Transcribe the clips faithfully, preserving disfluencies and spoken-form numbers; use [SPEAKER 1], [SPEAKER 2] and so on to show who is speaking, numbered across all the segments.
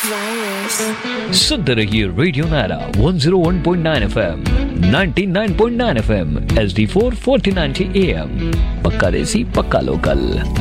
[SPEAKER 1] virus.
[SPEAKER 2] सुनते रहिए radio Naira one oh one point nine F M, ninety-nine point nine F M, H D four fourteen ninety A M. पक्का देसी पक्का local.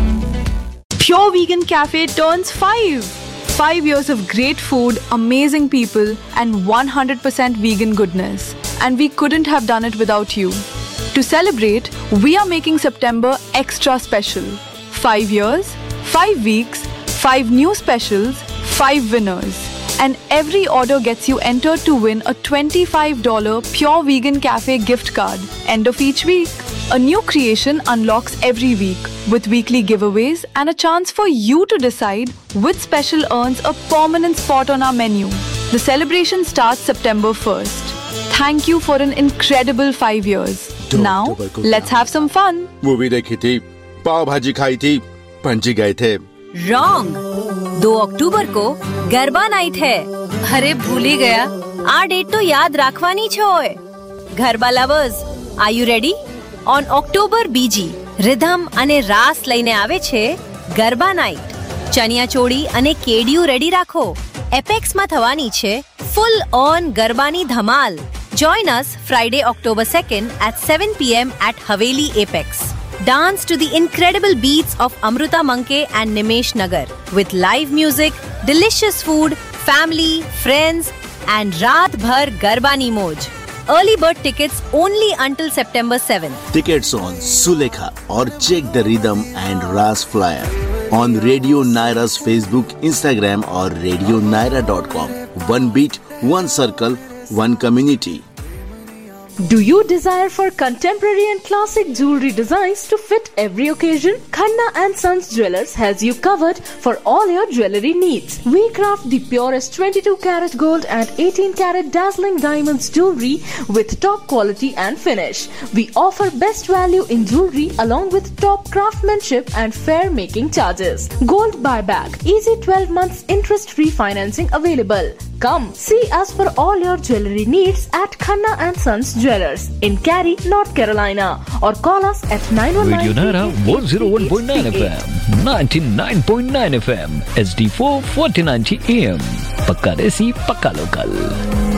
[SPEAKER 3] Pure Vegan Cafe turns five. Five years of great food, amazing people, and one hundred percent vegan goodness. And we couldn't have done it without you. To celebrate, we are making September extra special. Five years, five weeks, five new specials, five winners. And every order gets you entered to win a twenty-five dollars Pure Vegan Cafe gift card. End of each week. A new creation unlocks every week with weekly giveaways and a chance for you to decide which special earns a permanent spot on our menu. The celebration starts September first. Thank you for an incredible five years. Now, let's have some fun.
[SPEAKER 4] Movie देखी थी, पाव भाजी खाई थी, पणजी गए थे.
[SPEAKER 5] Wrong. दो अक्टूबर को garba night है. अरे भूल ही गया. आ डेट तो याद રાખવાની છે ઓય. Garba lovers, are you ready? On October બીજી રિધમ અને રાસ લઈને આવે છે ગરબા નાઇટ. ચણિયા ચોળી અને કેડિયું રેડી રાખો. એપેક્સમાં થવાની છે ફૂલ ઓન ગરબાની ધમાલ. Join us Friday October second at seven p m at Haveli Apex. Dance to the incredible beats of Amruta Manke and Nimesh Nagar with live music, delicious food, family, friends and raat bhar garbani moj. Early bird tickets only until September seventh.
[SPEAKER 6] Tickets on Sulekha or check the rhythm and Ras flyer on Radio Naira's Facebook, Instagram or radio naira dot com. One beat, one circle, one community.
[SPEAKER 7] Do you desire for contemporary and classic jewelry designs to fit every occasion? Khanna and Sons Jewelers has you covered for all your jewelry needs. We craft the purest twenty-two karat gold and eighteen karat dazzling diamonds jewelry with top quality and finish. We offer best value in jewelry along with top craftsmanship and fair making charges. Gold buyback, easy twelve months interest-free financing available. Come see us for all your jewelry needs at Khanna and Sons Jewelers in Cary, North Carolina, or call us at nine one nine.
[SPEAKER 2] Radio Naira one oh one point nine F M, ninety-nine point nine F M, H D four fourteen ninety A M. पक्का देसी पक्का local.